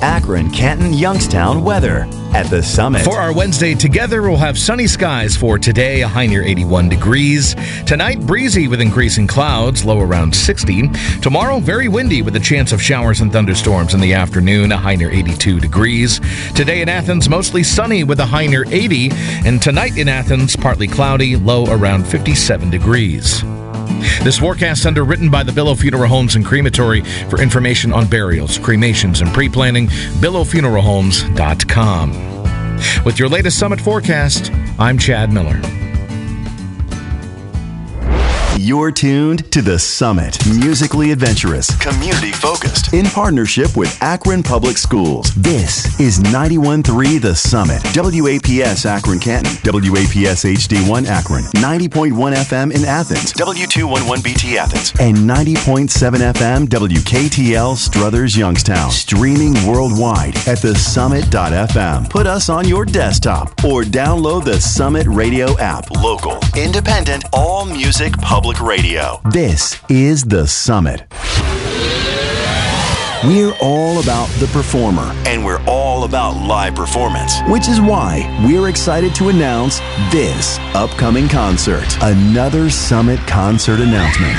Akron, Canton, Youngstown weather at the Summit. For our Wednesday together, we'll have sunny skies for today, a high near 81 degrees. Tonight, breezy with increasing clouds, low around 60. Tomorrow, very windy with a chance of showers and thunderstorms in the afternoon, a high near 82 degrees. Today in Athens, mostly sunny with a high near 80. And tonight in Athens, partly cloudy, low around 57 degrees. This forecast underwritten by the Billow Funeral Homes and Crematory. For information on burials, cremations, and pre-planning, billowfuneralhomes.com. With your latest Summit forecast, I'm Chad Miller. You're tuned to The Summit. Musically adventurous, community-focused, in partnership with Akron Public Schools. This is 91.3 The Summit. WAPS Akron Canton, WAPS HD1 Akron, 90.1 FM in Athens, W211BT Athens, and 90.7 FM WKTL Struthers Youngstown. Streaming worldwide at thesummit.fm. Put us on your desktop or download the Summit Radio app. Local, independent, all music public radio. This is The Summit. We're all about the performer, and we're all about live performance, which is why we're excited to announce this upcoming concert. Another Summit concert announcement.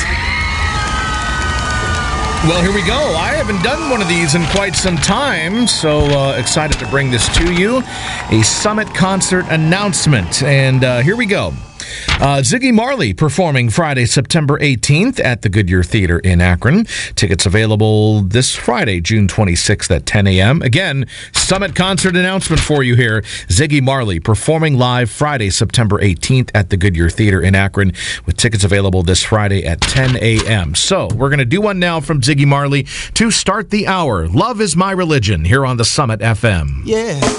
Well, here we go. I haven't done one of these in quite some time, so excited to bring this to you. A Summit concert announcement, and here we go. Ziggy Marley performing Friday, September 18th at the Goodyear Theater in Akron. Tickets available this Friday, June 26th at 10 a.m. Again, Summit concert announcement for you here. Ziggy Marley performing live Friday, September 18th at the Goodyear Theater in Akron, with tickets available this Friday at 10 a.m. So we're going to do one now from Ziggy Marley to start the hour. Love is My Religion here on the Summit FM. Yeah.